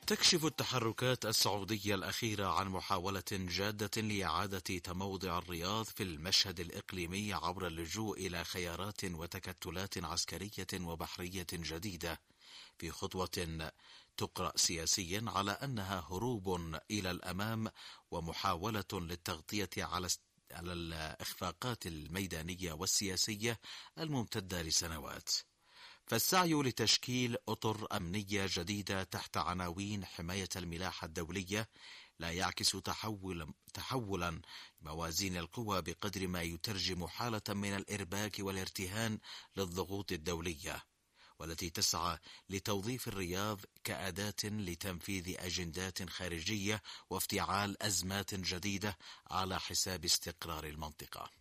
تكشف التحركات السعودية الأخيرة عن محاولة جادة لإعادة تموضع الرياض في المشهد الإقليمي عبر اللجوء إلى خيارات وتكتلات عسكرية وبحرية جديدة، في خطوة تقرأ سياسيا على أنها هروب إلى الأمام ومحاولة للتغطية على الإخفاقات الميدانية والسياسية الممتدة لسنوات. فالسعي لتشكيل أطر أمنية جديدة تحت عناوين حماية الملاحة الدولية لا يعكس تحولا موازين القوى بقدر ما يترجم حالة من الإرباك والارتهان للضغوط الدولية، والتي تسعى لتوظيف الرياض كأداة لتنفيذ أجندات خارجية وافتعال أزمات جديدة على حساب استقرار المنطقة.